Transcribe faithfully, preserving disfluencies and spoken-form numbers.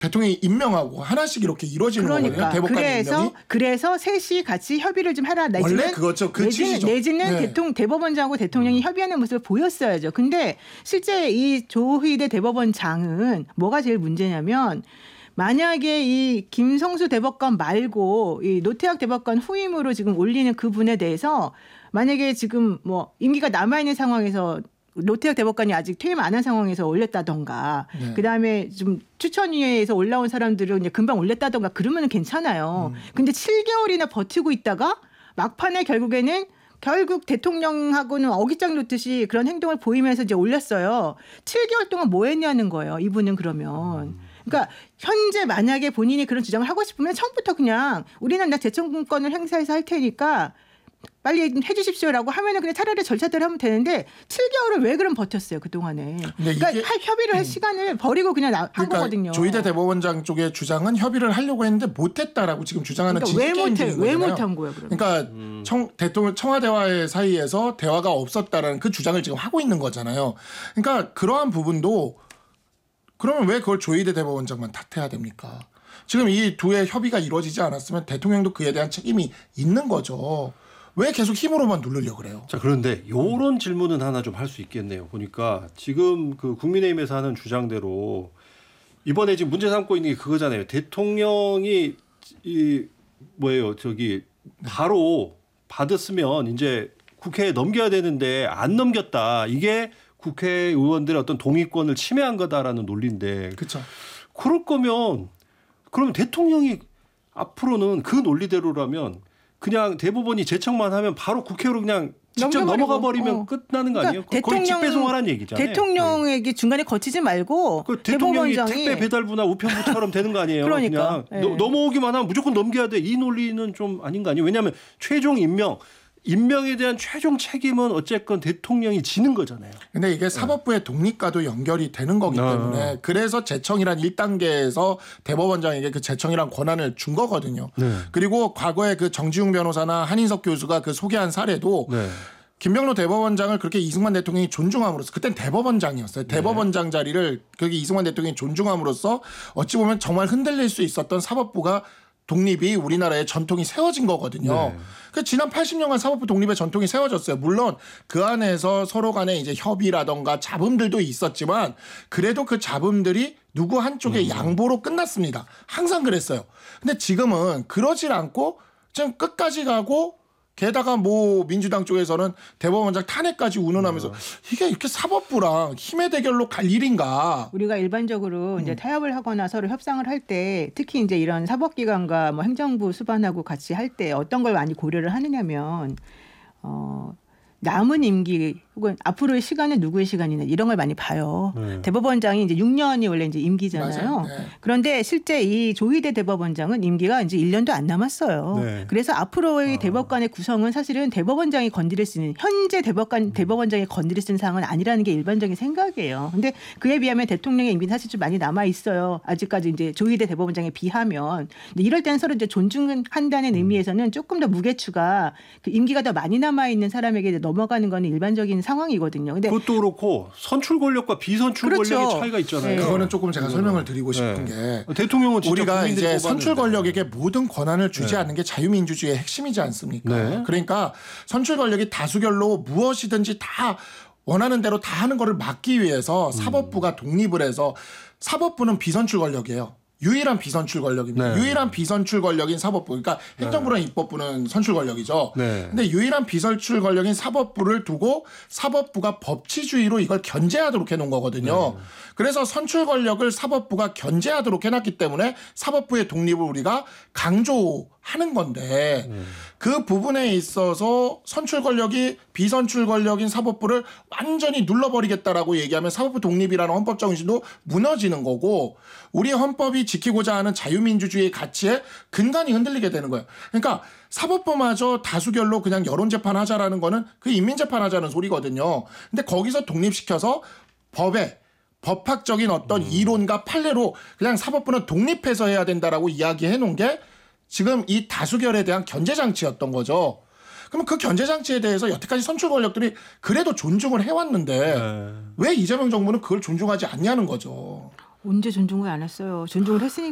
대통령이 임명하고 하나씩 이렇게 이루어지는 그러니까. 거거든요. 대법관 그래서 임명이. 그래서 셋이 같이 협의를 좀 하라. 내지는, 원래 그거죠. 그 내지는, 취지죠. 내지는 네. 대통령, 대법원장하고 대통령이 음. 협의하는 모습을 보였어야죠. 근데 실제 이 조희대 대법원장은 뭐가 제일 문제냐면 만약에 이 김성수 대법관 말고 이 노태학 대법관 후임으로 지금 올리는 그분에 대해서 만약에 지금 뭐 임기가 남아있는 상황에서 노태학 대법관이 아직 퇴임 안 한 상황에서 올렸다던가 네. 그다음에 좀 추천위에서 올라온 사람들을 이제 금방 올렸다던가 그러면 괜찮아요. 음. 근데 칠 개월이나 버티고 있다가 막판에 결국에는 결국 대통령하고는 어깃장 놓듯이 그런 행동을 보이면서 이제 올렸어요. 칠 개월 동안 뭐 했냐는 거예요. 이분은 그러면. 그러니까 현재 만약에 본인이 그런 주장을 하고 싶으면 처음부터 그냥 우리는 나 재청권을 행사해서 할 테니까 빨리 해 주십시오라고 하면은 그냥 차라리 절차대로 하면 되는데 칠 개월을 왜 그럼 버텼어요 그동안에. 그러니까 이게, 협의를 할 음. 시간을 버리고 그냥 한 그러니까 거거든요. 조희대 대법원장 쪽의 주장은 협의를 하려고 했는데 못했다라고 지금 주장하는 그러니까 왜 못해? 왜 못한 거예요? 그러면. 그러니까 음. 청, 대통령 청와대와의 사이에서 대화가 없었다라는 그 주장을 지금 하고 있는 거잖아요. 그러니까 그러한 부분도 그러면 왜 그걸 조희대 대법원장만 탓해야 됩니까? 지금 이 두의 협의가 이루어지지 않았으면 대통령도 그에 대한 책임이 있는 거죠. 왜 계속 힘으로만 누르려고 그래요? 자, 그런데 요런 질문은 하나 좀 할 수 있겠네요. 보니까 지금 그 국민의힘에서 하는 주장대로 이번에 지금 문제 삼고 있는 게 그거잖아요. 대통령이 이 뭐예요? 저기 바로 받았으면 이제 국회에 넘겨야 되는데 안 넘겼다. 이게 국회의원들의 어떤 동의권을 침해한 거다라는 논리인데. 그렇죠. 그럴 거면 그러면 대통령이 앞으로는 그 논리대로라면 그냥 대법원이 제청만 하면 바로 국회로 그냥 직접 넘어버리고. 넘어가 버리면 어. 끝나는 거 아니에요? 그러니까 거의 직배송하라는 얘기잖아요. 대통령에게 중간에 거치지 말고 그 대통령이 대법원장이 택배 배달부나 우편부처럼 되는 거 아니에요? 그러니까. 그냥 네. 넘어오기만 하면 무조건 넘겨야 돼. 이 논리는 좀 아닌 거 아니에요? 왜냐하면 최종 임명. 임명에 대한 최종 책임은 어쨌건 대통령이 지는 거잖아요. 근데 이게 사법부의 독립과도 연결이 되는 거기 때문에 아. 그래서 제청이란 일 단계에서 대법원장에게 그 제청이란 권한을 준 거거든요. 네. 그리고 과거에 그 정지웅 변호사나 한인석 교수가 그 소개한 사례도 네. 김병로 대법원장을 그렇게 이승만 대통령이 존중함으로써 그땐 대법원장이었어요. 네. 대법원장 자리를 그렇게 이승만 대통령이 존중함으로써 어찌 보면 정말 흔들릴 수 있었던 사법부가 독립이 우리나라의 전통이 세워진 거거든요. 네. 그 지난 팔십 년간 사법부 독립의 전통이 세워졌어요. 물론 그 안에서 서로 간에 이제 협의라던가 잡음들도 있었지만 그래도 그 잡음들이 누구 한쪽의 음. 양보로 끝났습니다. 항상 그랬어요. 근데 지금은 그러질 않고 지금 끝까지 가고 게다가 뭐 민주당 쪽에서는 대법원장 탄핵까지 운운하면서 어. 이게 이렇게 사법부랑 힘의 대결로 갈 일인가? 우리가 일반적으로 음. 이제 타협을 하거나 서로 협상을 할 때 특히 이제 이런 사법기관과 뭐 행정부 수반하고 같이 할 때 어떤 걸 많이 고려를 하느냐면 어. 남은 임기 혹은 앞으로의 시간은 누구의 시간이냐 이런 걸 많이 봐요. 네. 대법원장이 이제 육 년이 원래 이제 임기잖아요. 네. 그런데 실제 이 조희대 대법원장은 임기가 이제 일 년도 안 남았어요. 네. 그래서 앞으로의 아. 대법관의 구성은 사실은 대법원장이 건드릴 수 있는 현재 대법관 대법원장이 건드릴 수 있는 사항은 아니라는 게 일반적인 생각이에요. 근데 그에 비하면 대통령의 임기는 사실 좀 많이 남아 있어요. 아직까지 이제 조희대 대법원장에 비하면 근데 이럴 때는 서로 이제 존중한다는 의미에서는 조금 더 무게추가 그 임기가 더 많이 남아 있는 사람에게 넘어가는 건 일반적인 상황이거든요. 근데 그것도 그렇고 선출 권력과 비선출 그렇죠. 권력의 차이가 있잖아요. 네. 그거는 조금 제가 설명을 드리고 싶은 네. 게 대통령은 우리가 이제 선출 권력에게 모든 권한을 주지 네. 않는 게 자유민주주의의 핵심이지 않습니까? 네. 그러니까 선출 권력이 다수결로 무엇이든지 다 원하는 대로 다 하는 거를 막기 위해서 사법부가 독립을 해서 사법부는 비선출 권력이에요. 유일한 비선출 권력입니다. 네. 유일한 비선출 권력인 사법부. 그러니까 행정부랑 네. 입법부는 선출 권력이죠. 네. 근데 유일한 비선출 권력인 사법부를 두고 사법부가 법치주의로 이걸 견제하도록 해놓은 거거든요. 네. 그래서 선출 권력을 사법부가 견제하도록 해놨기 때문에 사법부의 독립을 우리가 강조하는 건데 네. 그 부분에 있어서 선출 권력이 비선출 권력인 사법부를 완전히 눌러버리겠다라고 얘기하면 사법부 독립이라는 헌법 정신도 무너지는 거고 우리 헌법이 지키고자 하는 자유민주주의의 가치에 근간이 흔들리게 되는 거예요. 그러니까 사법부마저 다수결로 그냥 여론재판 하자라는 거는 그 인민재판 하자는 소리거든요. 근데 거기서 독립시켜서 법에 법학적인 어떤 음. 이론과 판례로 그냥 사법부는 독립해서 해야 된다라고 이야기해 놓은 게 지금 이 다수결에 대한 견제장치였던 거죠. 그러면 그 견제장치에 대해서 여태까지 선출 권력들이 그래도 존중을 해왔는데 네. 왜 이재명 정부는 그걸 존중하지 않냐는 거죠. 언제 존중을 안 했어요. 존중을 했으니까.